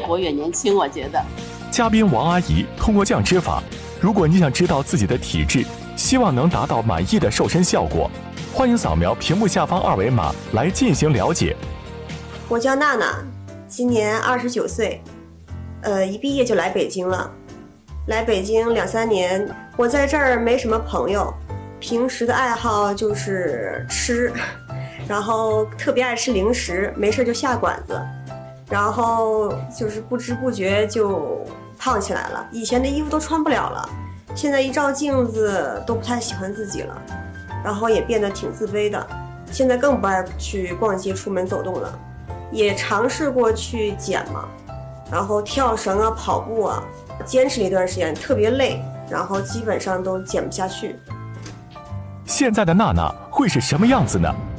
活越年轻，我觉得。 嘉宾王阿姨通过降脂法，如果你想知道自己的体质，希望能达到满意的瘦身效果，欢迎扫描屏幕下方二维码来进行了解。 我叫娜娜，今年29岁，一毕业就来北京了。来北京2、3年，我在这儿没什么朋友，平时的爱好就是吃，然后特别爱吃零食，没事就下馆子，然后就是不知不觉就胖起来了。以前的衣服都穿不了了，现在一照镜子都不太喜欢自己了，然后也变得挺自卑的。现在更不爱去逛街、出门走动了。也尝试过去减嘛，然后跳绳啊、跑步啊，坚持了一段时间，特别累，然后基本上都减不下去。 现在的娜娜会是什么样子呢？